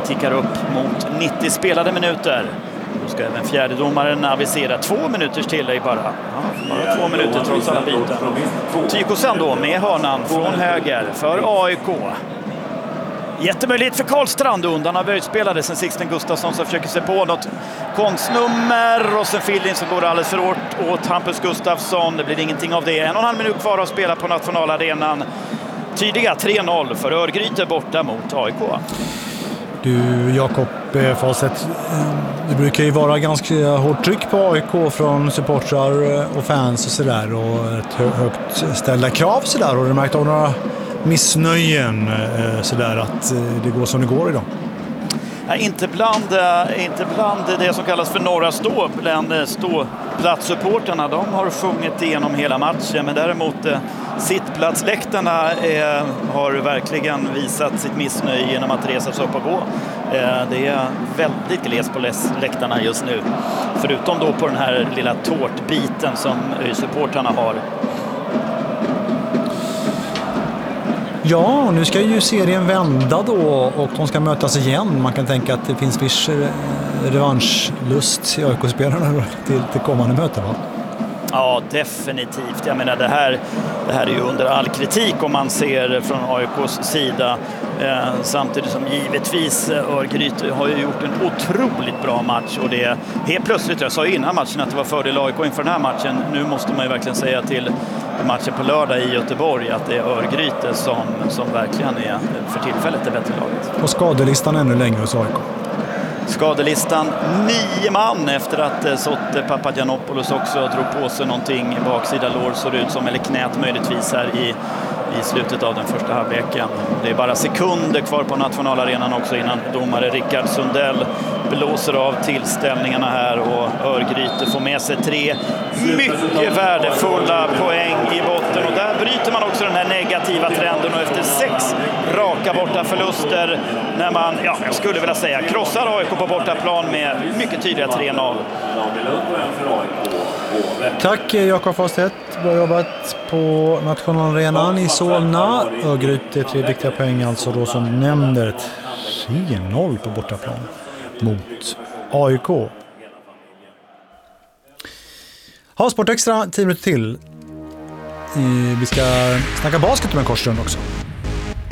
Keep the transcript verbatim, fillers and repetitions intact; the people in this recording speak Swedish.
tickar upp mot nittio spelade minuter. Då ska även fjärdedomaren avisera två minuters tillägg bara. Ja, bara två minuter trots alla byten. Tykosen då med hörnan från höger för A I K. Jättemöjligt för Karlstrand. Undan av böjspelare sen Sixten Gustafsson som försöker sig på något konstnummer. Och sen Fielding som går alldeles för hårt åt Hampus Gustafsson. Det blir ingenting av det. En och en halv minut kvar att spela på nationalarenan. Tydliga tre noll för Örgryte borta mot A I K. Du Jakob Fawcett, det brukar ju vara ganska hårt tryck på A I K från supportrar och fans och sådär. Och ett högt ställda krav sådär. Och du märkt av några missnöjen sådär att det går som det går idag? Ja, inte, bland, inte bland det som kallas för norra stå, bland ståplatssupporterna. De har sjungit igenom hela matchen, men däremot sittplatsläktarna eh, har verkligen visat sitt missnöje genom att resa sig upp och gå. Eh, det är väldigt gles på läktarna just nu. Förutom då på den här lilla tårtbiten som supporterna har. Ja, nu ska ju serien vända då och de ska mötas igen. Man kan tänka att det finns viss revanschlust i A I K-spelarna till, till kommande möte, va? Ja, definitivt. Jag menar, det här, det här är ju under all kritik om man ser från A I K:s sida. Eh, samtidigt som givetvis Örgryte har ju gjort en otroligt bra match. Och det är helt plötsligt, jag sa ju innan matchen att det var fördel A I K inför den här matchen. Nu måste man ju verkligen säga till matchen på lördag i Göteborg att det är Örgryte som, som verkligen är för tillfället det bättre laget. Och skadelistan ännu längre hos A I K. Skadelistan nio man efter att Sotte Papagiannopoulos också drog på sig någonting i baksida lår, såg ut som, eller knät möjligtvis här i, i slutet av den första halvleken. Det är bara sekunder kvar på nationalarenan också innan domare Rickard Sundell blåser av tillställningarna här och Örgryte får med sig tre mycket värdefulla poäng i botten. Och där bryter man också den här negativa trenden och efter sex raka borta förluster när man, ja, jag skulle vilja säga, krossar A I K på bortaplan med mycket tydliga tre noll. Tack Jakob Fawcett, bra jobbat på nationalarenan i Solna. Örgryte tre viktiga poäng alltså då som nämner tre noll på bortaplan mot A I K. Ha, Sport Extra, tio minuter till. Vi ska snacka basket om en kort stund också.